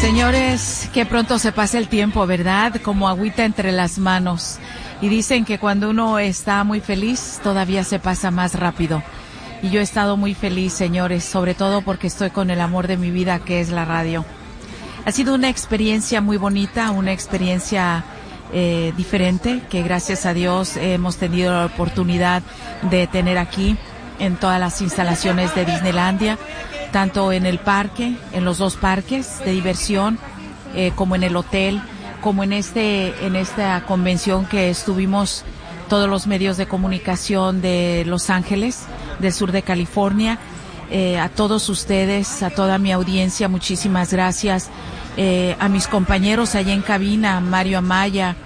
Señores, qué pronto se pasa el tiempo, ¿verdad? Como agüita entre las manos. Y dicen que cuando uno está muy feliz, todavía se pasa más rápido. Y yo he estado muy feliz, señores, sobre todo porque estoy con el amor de mi vida, que es la radio. Ha sido una experiencia muy bonita, una experiencia diferente, que gracias a Dios hemos tenido la oportunidad de tener aquí en todas las instalaciones de Disneylandia, tanto en el parque, en los dos parques de diversión, como en el hotel, como en esta convención que estuvimos todos los medios de comunicación de Los Ángeles, del sur de California. A todos ustedes, a toda mi audiencia, muchísimas gracias. A mis compañeros allá en cabina, Mario Amaya,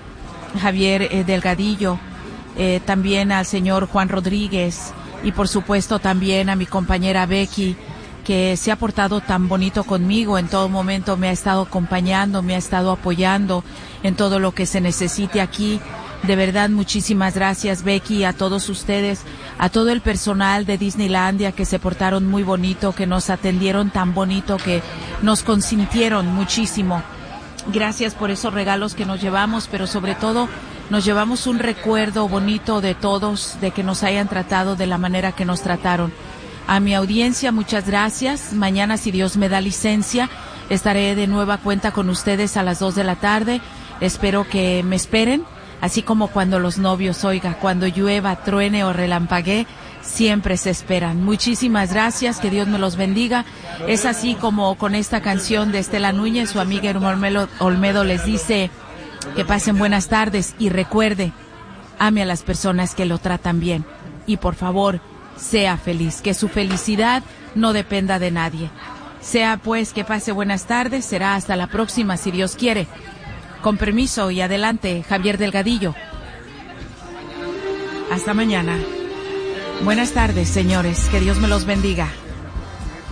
Javier Delgadillo, también al señor Juan Rodríguez y por supuesto también a mi compañera Becky, que se ha portado tan bonito conmigo, en todo momento me ha estado acompañando, me ha estado apoyando en todo lo que se necesite aquí. De verdad, muchísimas gracias, Becky, a todos ustedes, a todo el personal de Disneylandia que se portaron muy bonito, que nos atendieron tan bonito, que nos consintieron muchísimo. Gracias por esos regalos que nos llevamos, pero sobre todo nos llevamos un recuerdo bonito de todos, de que nos hayan tratado de la manera que nos trataron. A mi audiencia, muchas gracias. Mañana, si Dios me da licencia, estaré de nueva cuenta con ustedes a las 2 de la tarde. Espero que me esperen. Así como cuando los novios, oiga, cuando llueva, truene o relampaguee, siempre se esperan. Muchísimas gracias, que Dios me los bendiga. Es así como con esta canción de Estela Núñez, su amiga Irma Olmedo les dice que pasen buenas tardes y recuerde, ame a las personas que lo tratan bien. Y por favor, sea feliz, que su felicidad no dependa de nadie. Sea pues que pase buenas tardes, será hasta la próxima si Dios quiere. Con permiso y adelante, Javier Delgadillo. Hasta mañana. Buenas tardes, señores. Que Dios me los bendiga.